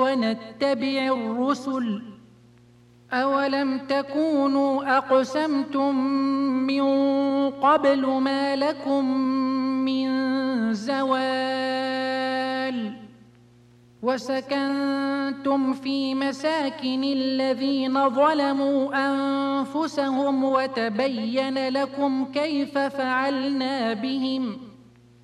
ونتبع الرسل أولم تكونوا أقسمتم من قبل ما لكم من زوال وسكنتم في مساكن الذين ظلموا أنفسهم وتبين لكم كيف فعلنا بهم